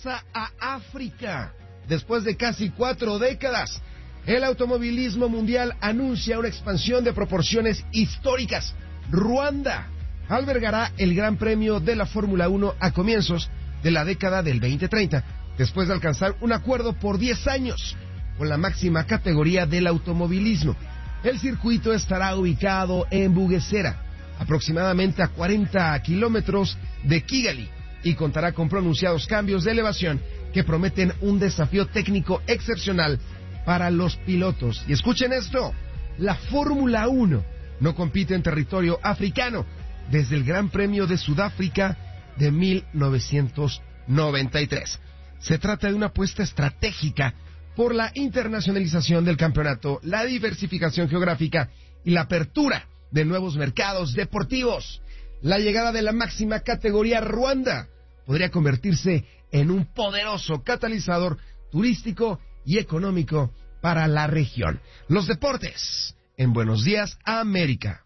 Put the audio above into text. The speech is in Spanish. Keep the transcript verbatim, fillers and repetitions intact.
regresa a África. Después de casi cuatro décadas, el automovilismo mundial anuncia una expansión de proporciones históricas. Ruanda albergará el Gran Premio de la Fórmula uno a comienzos de la década del veinte treinta, después de alcanzar un acuerdo por diez años con la máxima categoría del automovilismo. El circuito estará ubicado en Bugesera, aproximadamente a cuarenta kilómetros de Kigali, y contará con pronunciados cambios de elevación que prometen un desafío técnico excepcional para los pilotos. Y escuchen esto, la Fórmula uno no compite en territorio africano desde el Gran Premio de Sudáfrica de mil novecientos noventa y tres. Se trata de una apuesta estratégica por la internacionalización del campeonato, la diversificación geográfica y la apertura de nuevos mercados deportivos. La llegada de la máxima categoría Ruanda podría convertirse en un poderoso catalizador turístico y económico para la región. Los deportes en Buenos Días, América.